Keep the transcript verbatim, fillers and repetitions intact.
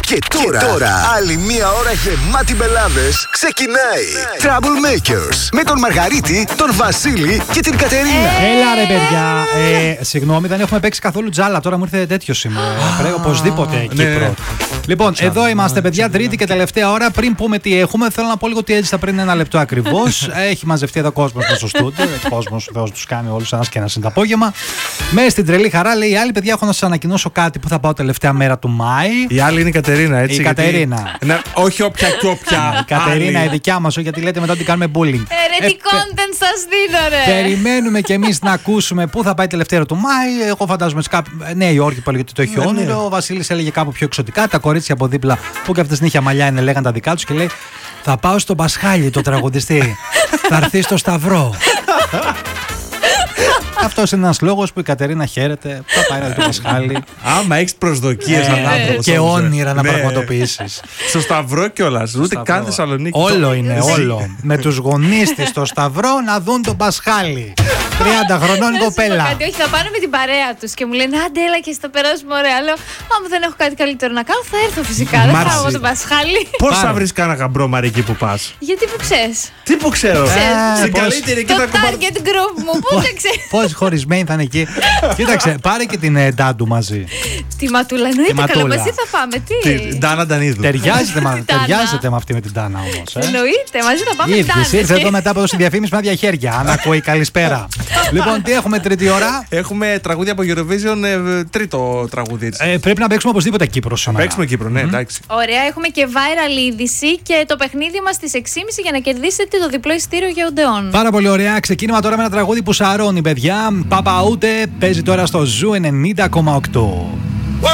Και τώρα, και τώρα άλλη μία ώρα γεμάτη μπελάδες ξεκινάει. Troublemakers με τον Μαργαρίτη, τον Βασίλη και την Κατερίνα. Έλα ρε παιδιά. Ε, συγγνώμη, δεν έχουμε παίξει καθόλου τζάλα. Τώρα μου ήρθε τέτοιο σήμερα. Πρέπει οπωσδήποτε Κύπρο. Λοιπόν, εδώ είμαστε παιδιά, τρίτη και τελευταία ώρα. Πριν πούμε τι έχουμε, θέλω να πω λίγο τι έζησα πριν ένα λεπτό ακριβώς. Έχει μαζευτεί εδώ κόσμο στο στούντιο. Κόσμο, ο Θεός τους κάνει όλους ένα και ένα είναι το απόγευμα. Μέσα στην τρελή χαρά λέει: άλλοι παιδιά, έχω να σας ανακοινώσω κάτι που θα πάω τελευταία μέρα του Μάη. Η άλλη είναι η Κατερίνα, έτσι. Η γιατί... Κατερίνα. Ναι, όχι όποια και όποια. Η Κατερίνα, άλλη. Η δικιά μας, γιατί λέτε μετά ότι κάνουμε bullying. Ε, ρε, τι content σας δίνω, ρε. Περιμένουμε κι εμείς να ακούσουμε πού θα πάει τελευταία του Μάη. Εγώ φαντάζομαι σε κάπου. Νέα Υόρκη που έλεγε ότι το έχει ναι, όνειρο. Ναι. Ο Βασίλης έλεγε κάπου πιο εξωτικά. Τα κορίτσια από δίπλα που και αυτές νύχια μαλλιά είναι, λέγαν τα δικά τους και λέει: θα πάω στον Πασχάλη, το τραγουδιστή. Θα έρθει στο Σταυρό. Αυτός είναι ένας λόγος που η Κατερίνα χαίρεται. Θα πάει να δει το Πασχάλη. Άμα έχεις προσδοκίες σαν άνθρωπος. Και όνειρα να πραγματοποιήσεις. Στο Σταυρό κιόλας. Ούτε καν Θεσσαλονίκη. Όλο είναι, όλο. Με τους γονείς της στο Σταυρό να δουν τον Πασχάλη. τριάντα χρονών κοπέλα. Κάτι, όχι, θα πάνε με την παρέα τους και μου λένε άντε, έλα και στο περάσουμε ωραία. Λέω, άμα δεν έχω κάτι καλύτερο να κάνω, θα έρθω φυσικά. Δεν θα πάω τον Πασχάλη. Πώς θα βρεις κάνα γαμπρό μαρί εκεί που πας? Γιατί που ξέρεις? Τι που ξέρω? Στην πώς- καλύτερη εκεί Το θα κουμπάρω. target group μου, πού δεν ξέρεις? Πόσοι χωρισμένοι θα είναι εκεί. Κοίταξε, πάρε και την ε, Ντάντου μαζί. Τη Ματούλα, εννοείται καλά. Ματούλα. Μαζί θα πάμε, τι. Την Ντάνα Ντανίδου. Ταιριάζεται, μα- Την Τάνα. ταιριάζεται με αυτή με την Τάνα όμως. Ε. Εννοείται, μαζί θα πάμε. Ήρθες, τάνες. ήρθε εδώ μετά από το διαφήμιση με άδεια χέρια. Αν ακούει, καλησπέρα. Λοιπόν, τι έχουμε τρίτη ώρα? Έχουμε τραγούδια από Eurovision, ε, τρίτο τραγούδι έτσι. Ε, πρέπει να παίξουμε οπωσδήποτε Κύπρο Θα σήμερα. παίξουμε Κύπρο, ναι, εντάξει. Ωραία, έχουμε και viral είδηση και το παιχνίδι μας στις έξι και μισή για να κερδίσετε το διπλό ειστήριο για Οντεόν. Πάρα πολύ ωραία. Ξεκίνημα τώρα με ένα τραγούδι που σαρώνει, παιδιά. Παπα ούτε παίζει τώρα στο Ζου ενενήντα κόμμα οκτώ.